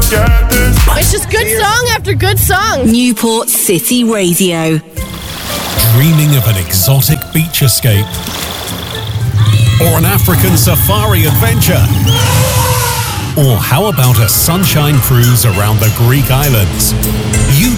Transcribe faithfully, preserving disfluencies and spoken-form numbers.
got this. It's just good song after good song. Newport City Radio. Dreaming of an exotic beach escape? Or an African safari adventure? Or how about a sunshine cruise around the Greek islands? You